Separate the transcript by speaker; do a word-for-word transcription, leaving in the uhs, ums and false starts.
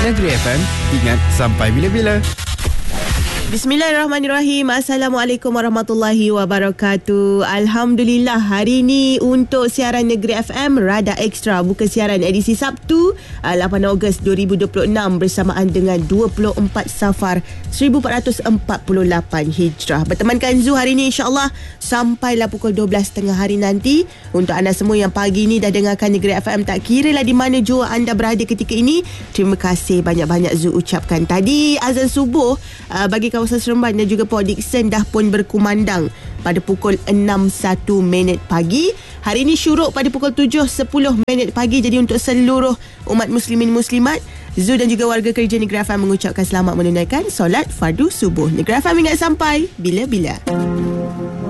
Speaker 1: Negeri F M, ingat sampai bila-bila.
Speaker 2: Bismillahirrahmanirrahim. Assalamualaikum warahmatullahi wabarakatuh. Alhamdulillah, hari ini untuk siaran Negeri F M Rada Extra, buka siaran edisi Sabtu lapan Ogos dua ribu dua puluh enam bersamaan dengan dua puluh empat Safar seribu empat ratus empat puluh lapan Hijrah. Bertemankan Zu hari ini insya-Allah sampailah pukul dua belas tiga puluh hari nanti. Untuk anda semua yang pagi ni dah dengarkan Negeri F M, tak kira lah di mana jua anda berada ketika ini, terima kasih banyak-banyak Zu ucapkan. Tadi azan subuh uh, bagi kawasan Seremban dan juga Port Dickson dah pun berkumandang pada pukul enam satu minit pagi. Hari ini syuruk pada pukul tujuh sepuluh minit pagi. Jadi untuk seluruh umat muslimin muslimat, Zu dan juga warga kerja Negeri F M mengucapkan selamat menunaikan solat fardu subuh. Negeri F M ingat sampai bila-bila.